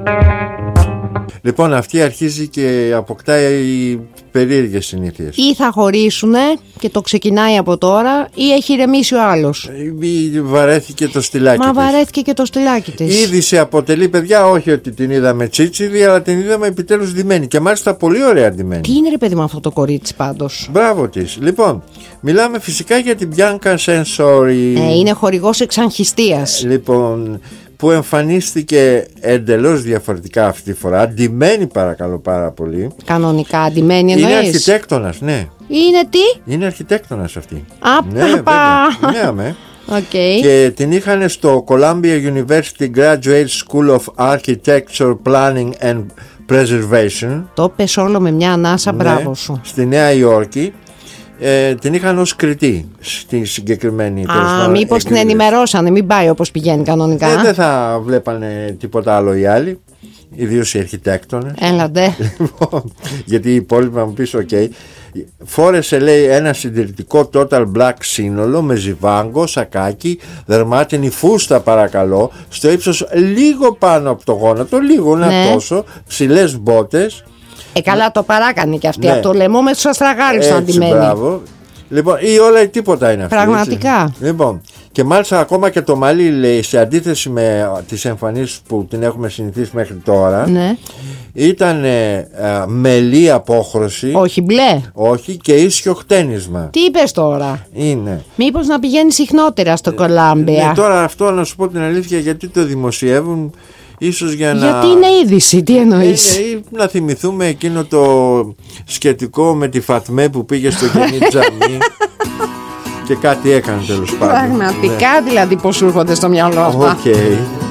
Λοιπόν, αυτή αρχίζει και αποκτάει περίεργες συνήθειες. Ή θα χωρίσουνε και το ξεκινάει από τώρα, ή έχει ηρεμήσει ο άλλος. Ή βαρέθηκε το στυλάκι της. Μα βαρέθηκε και το στυλάκι της. Ήδη σε αποτελεί, παιδιά, όχι ότι την είδαμε τσίτσιδη, αλλά την είδαμε επιτέλους ντυμένη. Και μάλιστα πολύ ωραία ντυμένη. Τι είναι ρε παιδί με αυτό το κορίτσι πάντως. Μπράβο της. Λοιπόν, μιλάμε φυσικά για την Bianca Censori. Είναι χορηγός εξαγχιστίας. Λοιπόν, που εμφανίστηκε εντελώς διαφορετικά αυτή τη φορά. Ντυμένη, παρακαλώ πάρα πολύ. Κανονικά ντυμένη εννοείς? Είναι αρχιτέκτονας, ναι. Είναι τι? Είναι αρχιτέκτονας αυτή. Ναι, ναι. Okay. Και την είχαν στο Columbia University Graduate School of Architecture Planning and Preservation. Το πες όλο με μια ανάσα, ναι, μπράβο σου. Στη Νέα Υόρκη. Την είχαν ως κριτή στη συγκεκριμένη. Μήπως την ενημερώσανε, μην πάει όπως πηγαίνει κανονικά. Δεν θα βλέπανε τίποτα άλλο οι άλλοι, ιδίως οι αρχιτέκτονες. Έλαντε. Γιατί οι υπόλοιποι μου πεις ok. Φόρεσε, λέει, ένα συντηρητικό total black σύνολο με ζιβάγκο, σακάκι, δερμάτινη φούστα, παρακαλώ, στο ύψος λίγο πάνω από το γόνατο, λίγο, ναι, τόσο, ψηλές μπότες. Καλά, το παράκανε και αυτή, ναι, από το λαιμό με τους αστραγάλους αντιμένοι. Μπράβο. Λοιπόν, ή όλα ή τίποτα είναι αυτή. Πραγματικά. Έτσι. Λοιπόν, και μάλιστα ακόμα και το μαλλί, λέει, σε αντίθεση με τις εμφανίσεις που την έχουμε συνηθίσει μέχρι τώρα, ναι, ήταν μελή απόχρωση. Όχι μπλε. Όχι, και ίσιο χτένισμα. Τι είπες τώρα? Είναι. Μήπως να πηγαίνει συχνότερα στο Κολάμπια? Τώρα αυτό, να σου πω την αλήθεια, γιατί το δημοσιεύουν. Ίσως γιατί είναι είδηση, τι εννοείς? Να θυμηθούμε εκείνο το σκετικό με τη Φατμέ που πήγε στο κενή τζαμί και κάτι έκανε τέλος πάντων. Πραγματικά, ναι, δηλαδή πως σου έρχονται στο μυαλό αυτά. Okay.